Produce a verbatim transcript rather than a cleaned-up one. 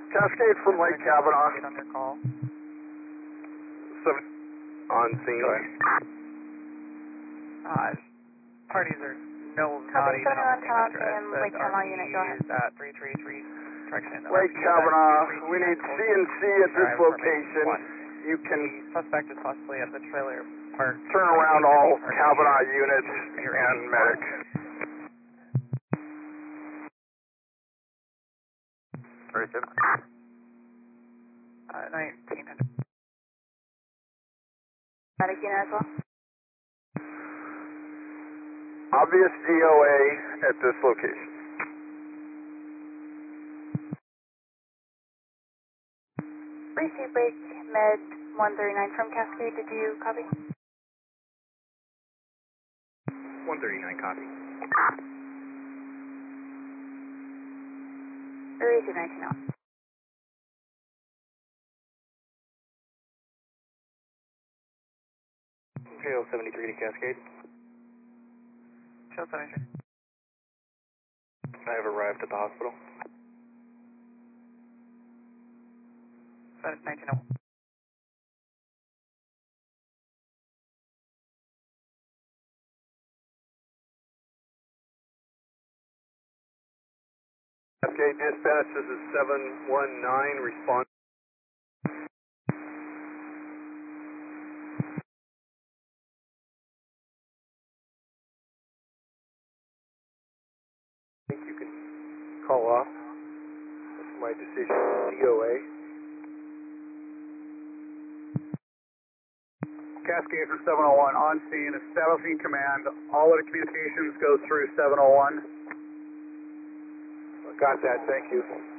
Cascade from Lake Kavanaugh. On your call. Seven on scene. Go ahead. Uh, parties are no, not Copy, even on the same seventy-one, address. Tom, Lake Kavanaugh unit, go ahead. R P is at three three three, correction. Lake Kavanaugh, we need C and C at this location. You can The suspect is possibly at the trailer park. turn around all Kavanaugh units and medic. thirty-seven. Uh, nineteen hundred. Medic unit as well. Obvious D O A at this location. Receive break, med one thirty-nine from Cascade, did you copy? one thirty-nine, copy. Receive nineteen oh. Trail seventy-three to Cascade. Show seventy-three. I have arrived at the hospital. nineteen oh. Cascade dispatch, this is seven one nine, respond. I think you can call off. That's my decision, D O A. Cascade from seven oh one, on scene, establishing command. All other communications go through seven oh one. Got that, thank you.